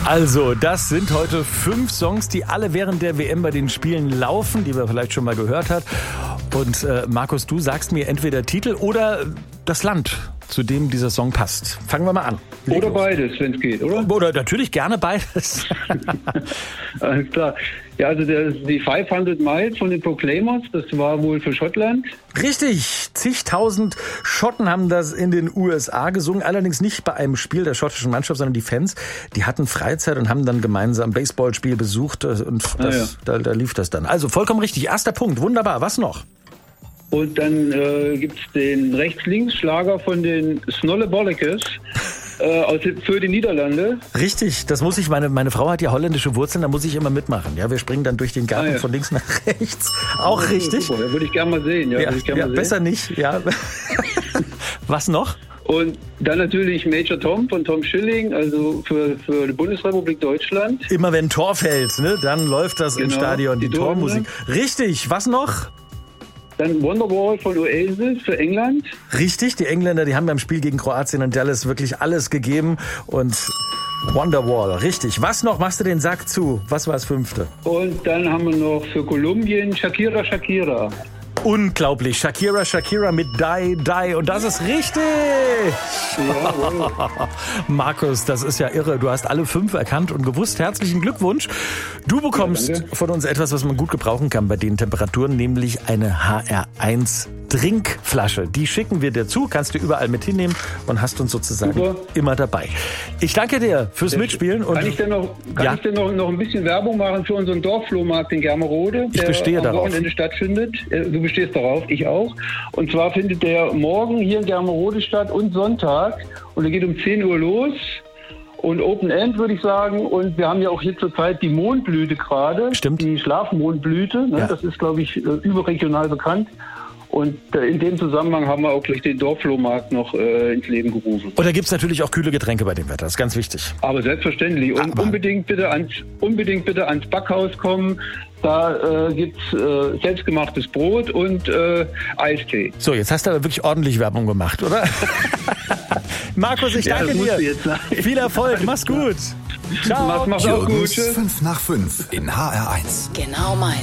Also, das sind heute 5 Songs, die alle während der WM bei den Spielen laufen, die man vielleicht schon mal gehört hat. Und Markus, du sagst mir entweder Titel oder das Land, zu dem dieser Song passt. Fangen wir mal an. Oder beides, wenn es geht, oder? Oder natürlich gerne beides. Alles klar. Ja, also die 500 Miles von den Proclaimers, das war wohl für Schottland. Richtig, zigtausend Schotten haben das in den USA gesungen, allerdings nicht bei einem Spiel der schottischen Mannschaft, sondern die Fans, die hatten Freizeit und haben dann gemeinsam Baseballspiel besucht und da lief das dann. Also vollkommen richtig, erster Punkt, wunderbar, was noch? Und dann gibt's den Rechts-Links-Schlager von den Snollebollekes für die Niederlande. Richtig, das muss ich, meine Frau hat ja holländische Wurzeln, da muss ich immer mitmachen. Ja, wir springen dann durch den Garten von links nach rechts. Auch richtig. Super, würde ich gerne mal sehen. Ja, besser nicht, ja. Was noch? Und dann natürlich Major Tom von Tom Schilling, also für die Bundesrepublik Deutschland. Immer wenn Tor fällt, ne, dann läuft das im Stadion, die Tormusik. Richtig, was noch? Dann Wonderwall von Oasis für England. Richtig, die Engländer, die haben beim Spiel gegen Kroatien und Dallas wirklich alles gegeben. Und Wonderwall, richtig. Was noch? Machst du den Sack zu? Was war das 5.? Und dann haben wir noch für Kolumbien Shakira, Shakira. Unglaublich. Shakira mit Die, Die. Und das ist richtig. Ja, Markus, das ist ja irre. Du hast alle 5 erkannt und gewusst. Herzlichen Glückwunsch. Du bekommst von uns etwas, was man gut gebrauchen kann bei den Temperaturen, nämlich eine HR1 Trinkflasche. Die schicken wir dir zu, kannst du überall mit hinnehmen und hast uns sozusagen immer dabei. Ich danke dir fürs Mitspielen. Und kann ich denn noch ein bisschen Werbung machen für unseren Dorfflohmarkt in Germerode, der am Wochenende stattfindet? Du bestehst darauf, ich auch. Und zwar findet der morgen hier in Germerode statt und Sonntag. Und er geht um 10 Uhr los. Und Open End, würde ich sagen. Und wir haben ja auch hier zurzeit die Mondblüte gerade. Stimmt. Die Schlafmondblüte. Ne? Ja. Das ist, glaube ich, überregional bekannt. Und in dem Zusammenhang haben wir auch gleich den Dorfflohmarkt noch ins Leben gerufen. Und da gibt's natürlich auch kühle Getränke bei dem Wetter, das ist ganz wichtig. Aber selbstverständlich. Und unbedingt bitte ans Backhaus kommen. Da gibt's selbstgemachtes Brot und Eistee. So, jetzt hast du aber wirklich ordentlich Werbung gemacht, oder? Markus, ich danke dir. Viel Erfolg, mach's gut. Ciao. Mach's auch gut. Jürgens 5 nach 5 in HR1. Genau meins.